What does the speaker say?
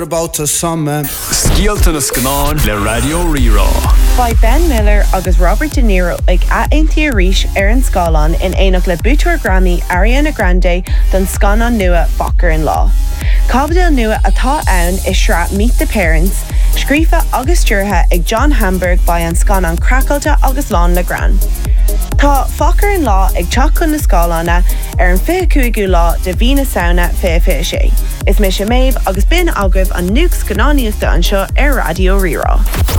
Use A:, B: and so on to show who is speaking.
A: About a summer.
B: Scialta na Scanán le Radio Rira.
C: By Ben Miller agus Robert De Niro ag Aintia Rish an Scálan in éach le Búteoir Grammy Ariana Grande don Scanán nua Focker in Law. Cabhdal nua atá ann is sra Meet the Parents, scrífa agus dúrtha ag John Hamburg by an Scanán Crackalta agus Lán le Gran. Tá Focker in Law ag teach chun na Scálána an 25 lá de Bhína Saona 2026. Is mis sé méib agus bin agah an nuach scanáíochta anseo ar Radio Rira.